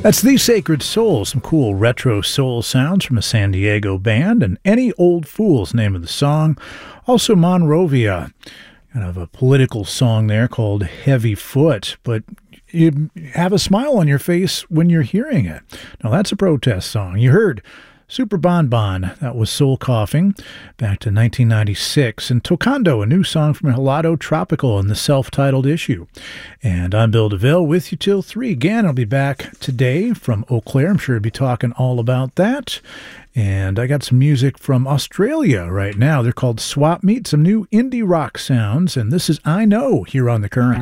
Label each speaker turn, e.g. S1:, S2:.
S1: That's The Sacred Soul, some cool retro soul sounds from a San Diego band, and Any Old Fool's name of the song. Also Monrovia, kind of a political song there called Heavy Foot, but you have a smile on your face when you're hearing it. Now that's a protest song. You heard Super Bon Bon, that was Soul Coughing, back to 1996, and Tocando, a new song from Helado Tropical in the self-titled issue. And I'm Bill DeVille with you till 3. Again, I'll be back today from Eau Claire. I'm sure to be talking all about that. And I got some music from Australia right now. They're called Swap Meet, some new indie rock sounds, and this is I Know here on The Current.